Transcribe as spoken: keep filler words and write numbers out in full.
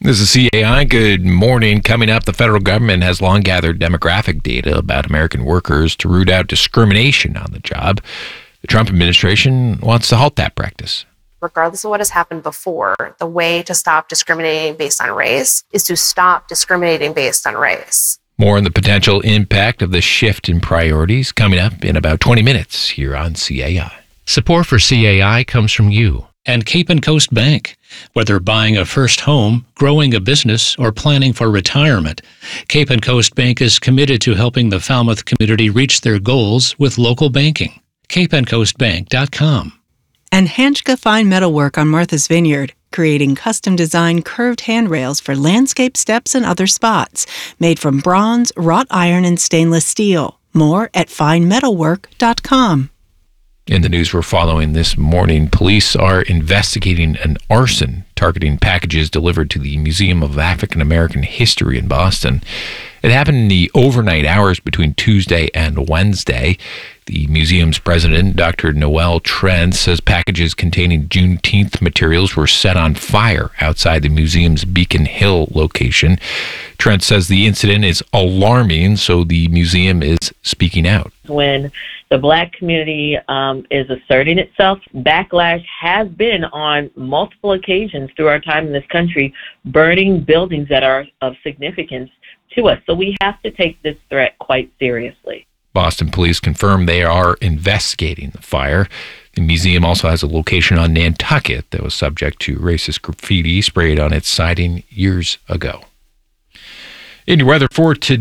This is C A I. Good morning. Coming up, the federal government has long gathered demographic data about American workers to root out discrimination on the job. The Trump administration wants to halt that practice. Regardless of what has happened before, the way to stop discriminating based on race is to stop discriminating based on race. More on the potential impact of the shift in priorities coming up in about twenty minutes here on C A I. Support for C A I comes from you and Cape and Coast Bank. Whether buying a first home, growing a business, or planning for retirement, Cape and Coast Bank is committed to helping the Falmouth community reach their goals with local banking. cape and coast bank dot com. And Hanchka Fine Metalwork on Martha's Vineyard, creating custom-designed curved handrails for landscape steps and other spots, made from bronze, wrought iron, and stainless steel. More at fine metalwork dot com. In the news we're following this morning, police are investigating an arson targeting packages delivered to the Museum of African American History in Boston. It happened in the overnight hours between Tuesday and Wednesday. The museum's president, Doctor Noel Trent, says packages containing Juneteenth materials were set on fire outside the museum's Beacon Hill location. Trent says the incident is alarming, so the museum is speaking out. When the Black community um, is asserting itself, backlash has been on multiple occasions through our time in this country, burning buildings that are of significance to us. So we have to take this threat quite seriously. Boston police confirm they are investigating the fire. The museum also has a location on Nantucket that was subject to racist graffiti sprayed on its siding years ago. In your weather for today.